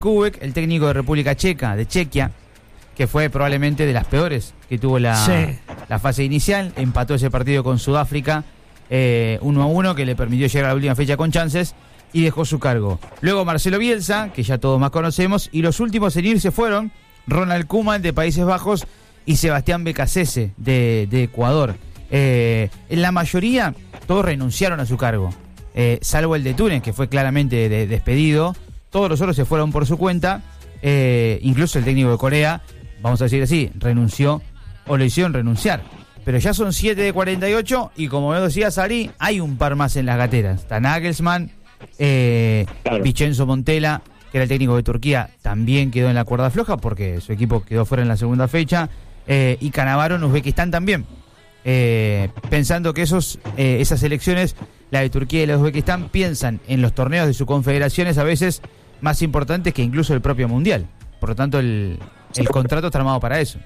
Kubek, el técnico de República Checa, de Chequia, que fue probablemente de las peores que tuvo la fase inicial, empató ese partido con Sudáfrica 1-1, que le permitió llegar a la última fecha con chances, y dejó su cargo. Luego Marcelo Bielsa, que ya todos más conocemos, y los últimos en irse fueron Ronald Koeman de Países Bajos y Sebastián Becasese de Ecuador. En la mayoría todos renunciaron a su cargo, salvo el de Túnez, que fue claramente despedido. Todos los otros se fueron por su cuenta, incluso el técnico de Corea, vamos a decir así, renunció o lo hicieron renunciar. Pero ya son 7 de 48 y como me decía Sari, hay un par más en las gateras. Está Nagelsmann, Vincenzo Montella, que era el técnico de Turquía, también quedó en la cuerda floja porque su equipo quedó fuera en la segunda fecha, y Cannavaro en Uzbekistán también. Pensando que esas elecciones, la de Turquía y la de Uzbekistán, piensan en los torneos de sus confederaciones a veces más importantes que incluso el propio Mundial. Por lo tanto, el contrato está armado para eso.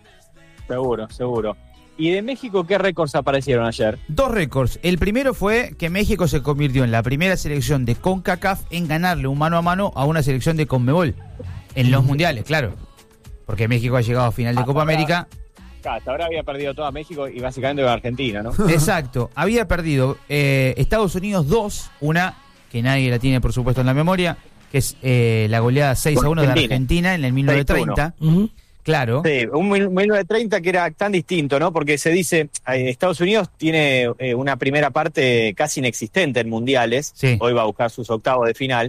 Seguro. ¿Y de México qué récords aparecieron ayer? 2 récords. El primero fue que México se convirtió en la primera selección de CONCACAF en ganarle un mano a mano a una selección de CONMEBOL. En los mundiales, claro. Porque México ha llegado a final de Copa América. Hasta ahora había perdido todo a México y básicamente a Argentina, ¿no? Exacto. Había perdido Estados Unidos 2, una que nadie la tiene por supuesto en la memoria, que es la goleada 6-1 de Argentina en el 1930. Claro. Sí, un 1930 que era tan distinto, ¿no? Porque se dice, Estados Unidos tiene una primera parte casi inexistente en mundiales. Sí. Hoy va a buscar sus octavos de final.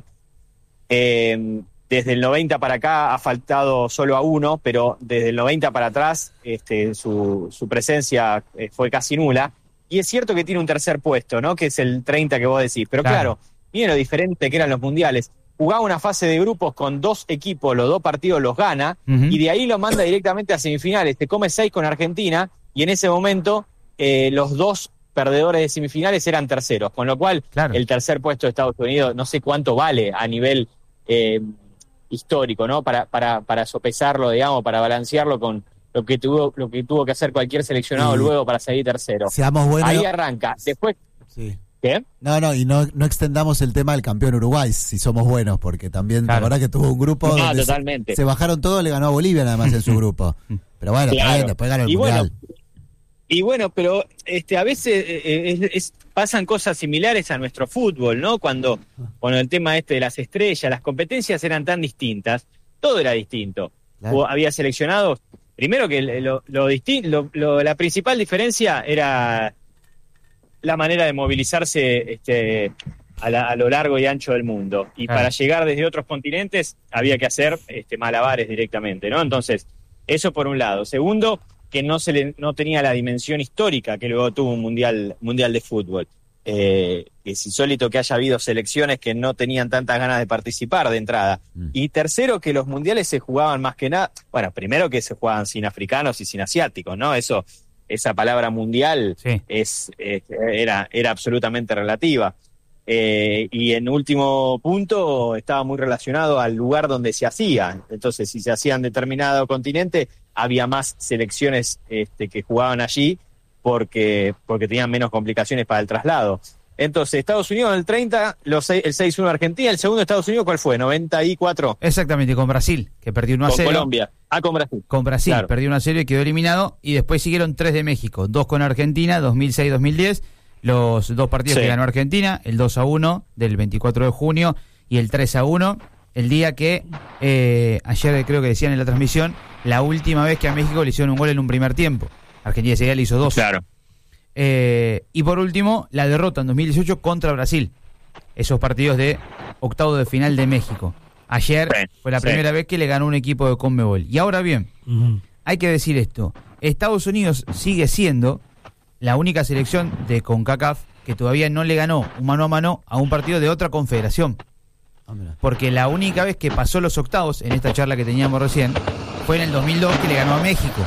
Desde el 90 para acá ha faltado solo a uno, pero desde el 90 para atrás su presencia fue casi nula. Y es cierto que tiene un tercer puesto, ¿no? Que es el 30 que vos decís. Pero claro, miren lo diferente que eran los mundiales. Jugaba una fase de grupos con 2 equipos, los 2 partidos los gana, y de ahí lo manda directamente a semifinales. Se come 6 con Argentina, y en ese momento los 2 perdedores de semifinales eran terceros, con lo cual el tercer puesto de Estados Unidos no sé cuánto vale a nivel histórico, ¿no? Para sopesarlo, digamos, para balancearlo con lo que tuvo que hacer cualquier seleccionado luego para salir tercero. Seamos buenos. Ahí arranca. Después. Sí. ¿Qué? Y no extendamos el tema del campeón Uruguay, si somos buenos, porque también la verdad que tuvo un grupo donde totalmente. Se bajaron todos, le ganó a Bolivia nada más en su grupo. Pero bueno, también después ganó el Mundial. Bueno, pero a veces pasan cosas similares a nuestro fútbol, ¿no? Cuando el tema de las estrellas, las competencias eran tan distintas, todo era distinto. Había seleccionados, primero que la principal diferencia era la manera de movilizarse a lo largo y ancho del mundo. Y para llegar desde otros continentes había que hacer malabares directamente, ¿no? Entonces, eso por un lado. Segundo, que no tenía la dimensión histórica que luego tuvo un mundial de fútbol. Es insólito que haya habido selecciones que no tenían tantas ganas de participar de entrada. Y tercero, que los mundiales se jugaban más que nada, bueno, primero que se jugaban sin africanos y sin asiáticos, ¿no? Esa palabra mundial era absolutamente relativa. Y en último punto estaba muy relacionado al lugar donde se hacía. Entonces, si se hacía en determinado continente, había más selecciones que jugaban allí porque tenían menos complicaciones para el traslado. Entonces, Estados Unidos en el 30, el 6-1 Argentina. El segundo Estados Unidos, ¿cuál fue? 94. Exactamente, con Brasil, que perdió 1-0. Con Colombia. Con Brasil. Con Brasil, claro. Perdió 1-0 y quedó eliminado. Y después siguieron 3 de México, 2 con Argentina, 2006-2010. Los 2 partidos que ganó Argentina, el 2-1 del 24 de junio y el 3-1, el día que, ayer creo que decían en la transmisión, la última vez que a México le hicieron un gol en un primer tiempo. Argentina ese día le hizo 2. Claro. Y por último, la derrota en 2018 contra Brasil. Esos partidos de octavo de final de México. Ayer fue la primera vez que le ganó un equipo de CONMEBOL. Y ahora bien, hay que decir esto. Estados Unidos sigue siendo la única selección de CONCACAF que todavía no le ganó un mano a mano a un partido de otra confederación. Porque la única vez que pasó los octavos, en esta charla que teníamos recién, fue en el 2002 que le ganó a México.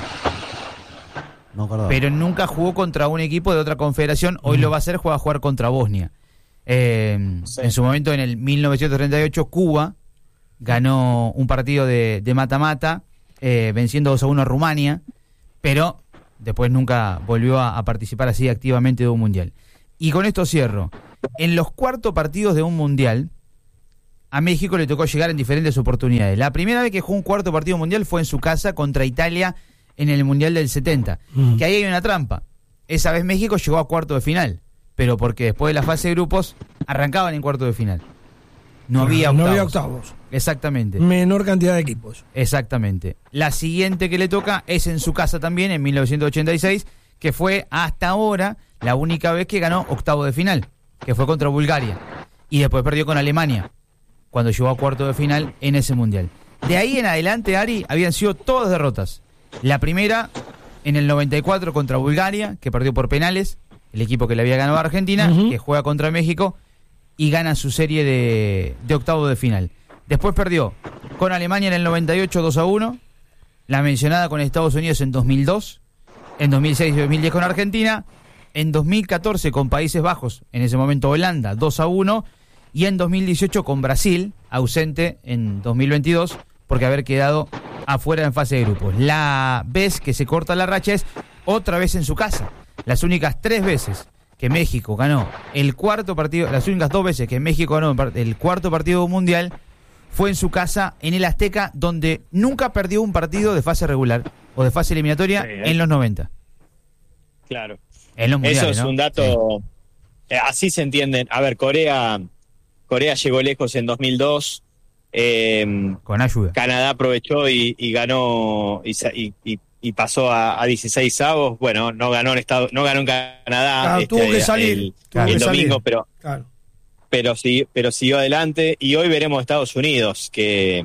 Pero nunca jugó contra un equipo de otra confederación. Hoy lo va a hacer, va a jugar contra Bosnia. En su momento, en el 1938, Cuba ganó un partido de mata-mata, venciendo 2-1 a Rumania, pero después nunca volvió a participar así activamente de un mundial. Y con esto cierro. En los cuartos partidos de un mundial, a México le tocó llegar en diferentes oportunidades. La primera vez que jugó un cuarto partido mundial fue en su casa contra Italia en el Mundial del 70. Que ahí hay una trampa. Esa vez México llegó a cuarto de final, pero porque después de la fase de grupos arrancaban en cuarto de final. No había octavos. Exactamente. Menor cantidad de equipos. Exactamente. La siguiente que le toca es en su casa también, en 1986, que fue hasta ahora la única vez que ganó octavo de final, que fue contra Bulgaria. Y después perdió con Alemania, cuando llegó a cuarto de final en ese mundial. De ahí en adelante, Ari, habían sido todas derrotas. La primera, en el 94 contra Bulgaria, que perdió por penales, el equipo que le había ganado a Argentina, que juega contra México y gana su serie de octavo de final. Después perdió con Alemania en el 98 2-1, la mencionada con Estados Unidos en 2002, en 2006 y 2010 con Argentina, en 2014 con Países Bajos, en ese momento Holanda, 2-1, y en 2018 con Brasil, ausente en 2022, porque haber quedado afuera en fase de grupos. La vez que se corta la racha es otra vez en su casa. Las únicas 3 veces que México ganó el cuarto partido, las únicas 2 veces que México ganó el cuarto partido mundial fue en su casa, en el Azteca, donde nunca perdió un partido de fase regular o de fase eliminatoria en los 90. Claro. En los mundiales, eso es, ¿no? Un dato, así se entienden. A ver, Corea llegó lejos en 2002. Con ayuda. Canadá aprovechó y ganó y pasó a 16avos. Bueno, no ganó en Canadá. Tuvo que salir el domingo, pero claro. pero siguió adelante. Y hoy veremos Estados Unidos que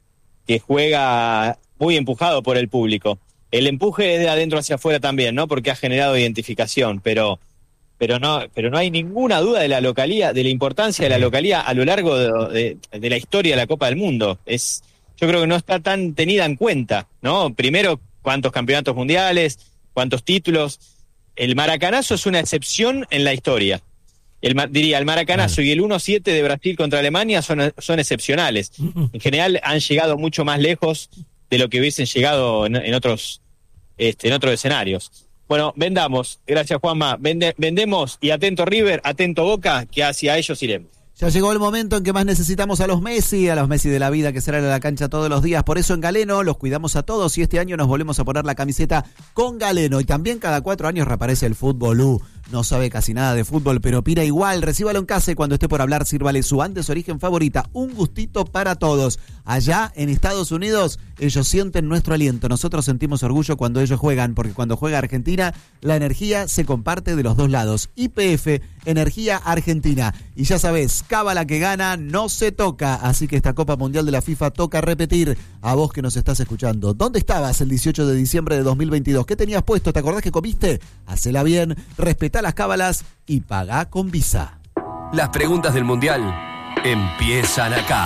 juega muy empujado por el público. El empuje es de adentro hacia afuera también, ¿no? Porque ha generado identificación, pero no hay ninguna duda de la localía, de la importancia de la localía a lo largo de la historia de la Copa del Mundo. Yo creo que no está tan tenida en cuenta, ¿no? Primero, cuántos campeonatos mundiales, cuántos títulos. El maracanazo es una excepción en la historia. El maracanazo y el 1-7 de Brasil contra Alemania son excepcionales. En general han llegado mucho más lejos de lo que hubiesen llegado en otros escenarios. Bueno, vendamos. Gracias, Juanma. Vendemos y atento River, atento Boca, que hacia ellos iremos. Ya llegó el momento en que más necesitamos a los Messi de la vida que salen a la cancha todos los días. Por eso en Galeno los cuidamos a todos y este año nos volvemos a poner la camiseta con Galeno. Y también cada 4 años reaparece el Fútbol. No sabe casi nada de fútbol, pero opina igual. Recíbalo en casa y cuando esté por hablar, sírvale su Andes Origen favorita. Un gustito para todos. Allá en Estados Unidos, ellos sienten nuestro aliento. Nosotros sentimos orgullo cuando ellos juegan, porque cuando juega Argentina, la energía se comparte de los dos lados. YPF, Energía Argentina. Y ya sabés, cábala que gana, no se toca. Así que esta Copa Mundial de la FIFA toca repetir. A vos que nos estás escuchando, ¿dónde estabas el 18 de diciembre de 2022? ¿Qué tenías puesto? ¿Te acordás que comiste? Hacela bien, respetá las cábalas y pagá con Visa. Las preguntas del Mundial empiezan acá.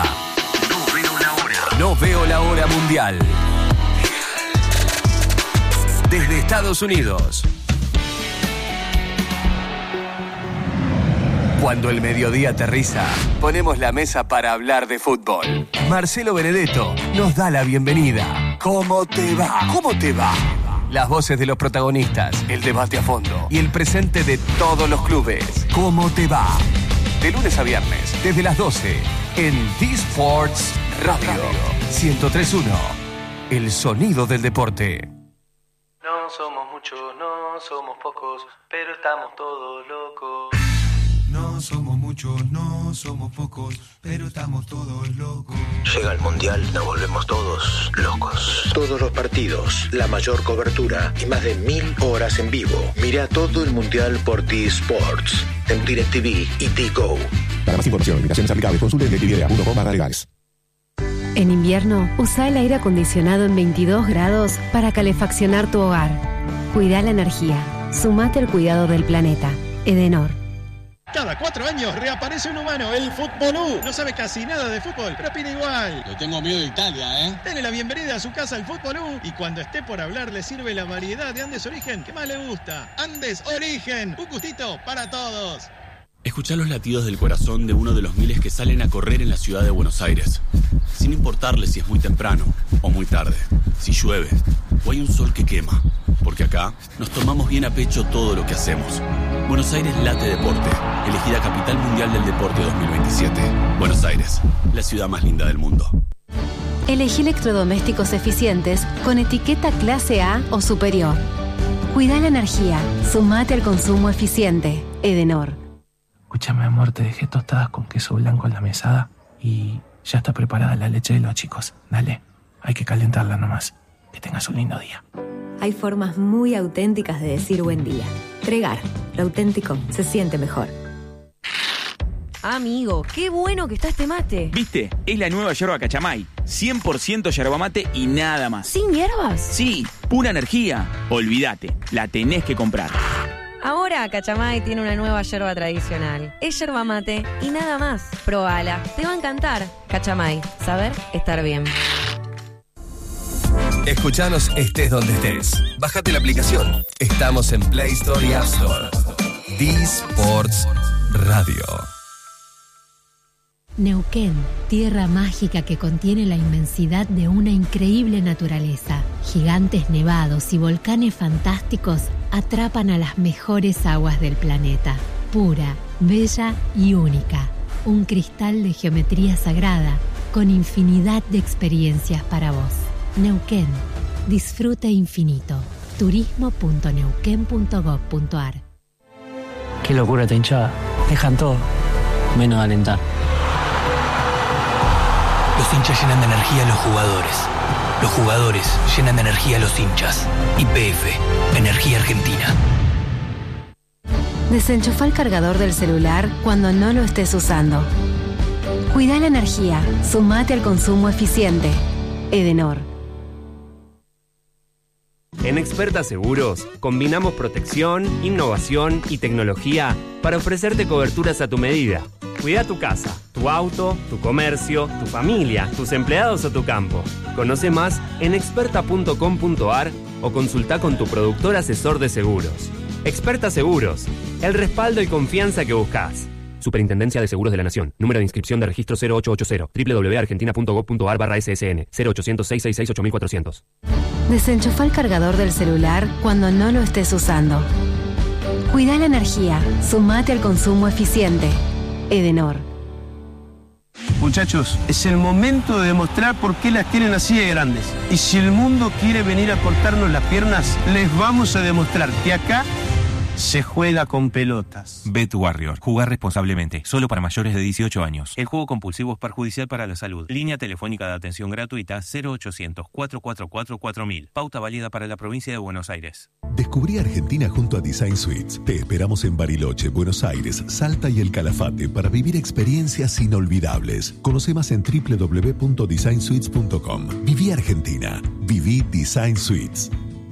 No veo la hora mundial. Desde Estados Unidos. Cuando el mediodía aterriza, ponemos la mesa para hablar de fútbol. Marcelo Benedetto nos da la bienvenida. ¿Cómo te va? ¿Cómo te va? Las voces de los protagonistas, el debate a fondo y el presente de todos los clubes. ¿Cómo te va? De lunes a viernes, desde las 12, en D-Sports Radio 103.1. El sonido del deporte. No somos muchos, no somos pocos, pero estamos todos locos. No somos muchos, no somos pocos, pero estamos todos locos. Llega el Mundial, nos volvemos todos locos. Todos los partidos, la mayor cobertura y más de 1000 horas en vivo. Mira todo el Mundial por T-Sports, en DirecTV y T-Go. Para más información, limitaciones aplicables, consulte en DirecTV.com/legales. En invierno, usa el aire acondicionado en 22 grados para calefaccionar tu hogar. Cuida la energía. Sumate al cuidado del planeta. Edenor. Cada 4 años reaparece un humano, el Fútbol. No sabe casi nada de fútbol, pero opina igual. Le tengo miedo de Italia, ¿eh? Dele la bienvenida a su casa al Fútbol y cuando esté por hablar le sirve la variedad de Andes Origen que más le gusta. Andes Origen, un gustito para todos. Escuchá los latidos del corazón de uno de los miles que salen a correr en la ciudad de Buenos Aires. Sin importarle si es muy temprano o muy tarde, si llueve o hay un sol que quema. Porque acá nos tomamos bien a pecho todo lo que hacemos. Buenos Aires late deporte. Elegida Capital Mundial del Deporte 2027. Buenos Aires, la ciudad más linda del mundo. Elegí electrodomésticos eficientes con etiqueta clase A o superior. Cuida la energía. Sumate al consumo eficiente. Edenor. Escúchame, amor, te dejé tostadas con queso blanco en la mesada y ya está preparada la leche de los chicos. Dale, hay que calentarla nomás. Que tengas un lindo día. Hay formas muy auténticas de decir buen día. Pregar, lo auténtico se siente mejor. Amigo, qué bueno que está este mate. ¿Viste? Es la nueva yerba Cachamay. 100% yerba mate y nada más. ¿Sin hierbas? Sí, pura energía. Olvídate, la tenés que comprar. Ahora Cachamay tiene una nueva yerba tradicional. Es yerba mate y nada más. Probala, te va a encantar. Cachamay, saber estar bien. Escuchanos estés donde estés. Bájate la aplicación. Estamos en Play Store y App Store. D-Sports Radio. Neuquén, tierra mágica que contiene la inmensidad de una increíble naturaleza. Gigantes nevados y volcanes fantásticos atrapan a las mejores aguas del planeta. Pura, bella y única. Un cristal de geometría sagrada con infinidad de experiencias para vos. Neuquén, disfrute infinito. turismo.neuquén.gov.ar. Qué locura esta hinchada. Dejan todo, menos alentar. Los hinchas llenan de energía a los jugadores. Los jugadores llenan de energía a los hinchas. YPF, Energía Argentina. Desenchufa el cargador del celular cuando no lo estés usando. Cuida la energía. Sumate al consumo eficiente. Edenor. En Experta Seguros, combinamos protección, innovación y tecnología para ofrecerte coberturas a tu medida. Cuida tu casa, tu auto, tu comercio, tu familia, tus empleados o tu campo. Conoce más en experta.com.ar o consulta con tu productor asesor de seguros. Experta Seguros, el respaldo y confianza que buscas. Superintendencia de Seguros de la Nación. Número de inscripción de registro 0880. www.argentina.gov.ar/ssn 0800-666-8400. Desenchufa el cargador del celular cuando no lo estés usando. Cuida la energía. Sumate al consumo eficiente. Edenor. Muchachos, es el momento de demostrar por qué las tienen así de grandes. Y si el mundo quiere venir a cortarnos las piernas, les vamos a demostrar que acá se juega con pelotas. Bet Warrior. Jugar responsablemente. Solo para mayores de 18 años. El juego compulsivo es perjudicial para la salud. Línea telefónica de atención gratuita 0800-444-4000. Pauta válida para la provincia de Buenos Aires. Descubrí Argentina junto a Design Suites. Te esperamos en Bariloche, Buenos Aires, Salta y El Calafate para vivir experiencias inolvidables. Conoce más en www.designsuites.com. Viví Argentina. Viví Design Suites.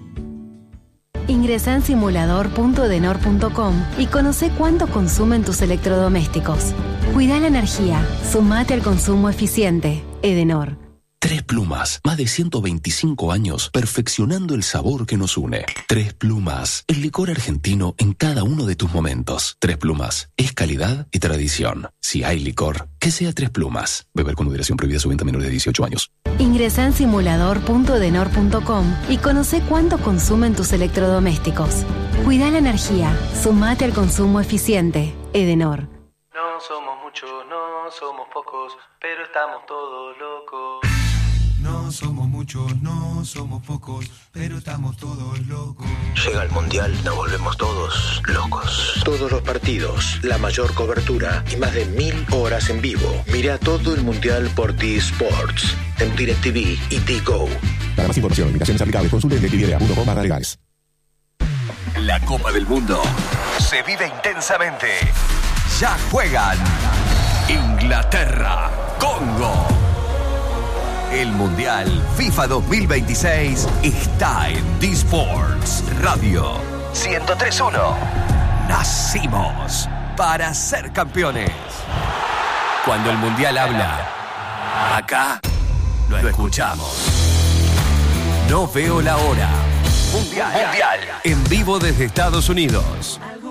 Ingresa en simulador.edenor.com y conoce cuánto consumen tus electrodomésticos. Cuida la energía. Sumate al consumo eficiente. Edenor. Tres Plumas, más de 125 años perfeccionando el sabor que nos une. Tres Plumas, el licor argentino en cada uno de tus momentos. Tres Plumas, es calidad y tradición. Si hay licor, que sea Tres Plumas. Beber con moderación, prohibida su venta a menores de 18 años. Ingresa en simulador.edenor.com y conoce cuánto consumen tus electrodomésticos. Cuida la energía. Sumate al consumo eficiente. Edenor. No somos muchos, no somos pocos, pero estamos todos locos. No somos muchos, no somos pocos, pero estamos todos locos. Llega el Mundial, nos volvemos todos locos. Todos los partidos, la mayor cobertura y más de 1000 horas en vivo. Mira todo el Mundial por D-Sports, en DirecTV y D-Go. Para más información, limitaciones aplicables, consulte en DirecTV.com/legales. La Copa del Mundo se vive intensamente. Ya juegan Inglaterra, Congo. El Mundial FIFA 2026 está en D-Sports Radio 103.1. Nacimos para ser campeones. Cuando el Mundial habla, acá lo escuchamos. No veo la hora. Mundial. En vivo desde Estados Unidos.